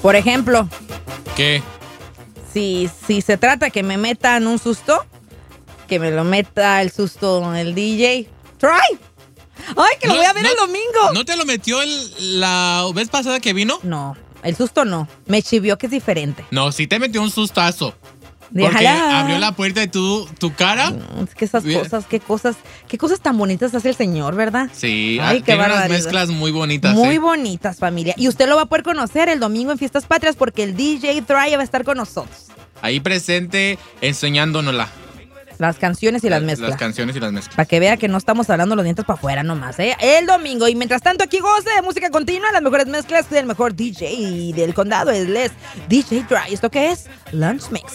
Por ejemplo, ¿Qué? si se trata que me metan un susto, que me lo meta el susto el DJ. ¡Try! ¡Ay, que lo voy a ver el domingo! ¿No te lo metió la vez pasada que vino? No, el susto no. Me chivió que es diferente. No, sí te metió un sustazo. Porque Déjala. abrió la puerta de tu cara. Es que esas cosas, qué cosas tan bonitas hace el señor, ¿verdad? Sí, Ay, qué tiene unas barbaridad. mezclas muy bonitas. Muy bonitas, familia. Y usted lo va a poder conocer el domingo en Fiestas Patrias porque el DJ Thrive va a estar con nosotros. Ahí presente, enseñándonosla. Las canciones y las mezclas. Las canciones y las mezclas. Para que vea que no estamos hablando los dientes para afuera nomás, ¿eh? El domingo. Y mientras tanto, aquí goce de música continua, las mejores mezclas del mejor DJ del condado. Él es DJ Dry. ¿Esto qué es? Lunch Mix.